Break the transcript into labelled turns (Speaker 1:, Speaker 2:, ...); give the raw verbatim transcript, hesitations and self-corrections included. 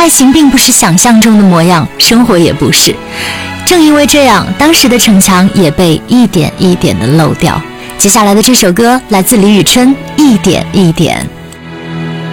Speaker 1: 爱情并不是想象中的模样，生活也不是。正因为这样，当时的城墙也被一点一点的漏掉。接下来的这首歌来自李宇春，一点一点。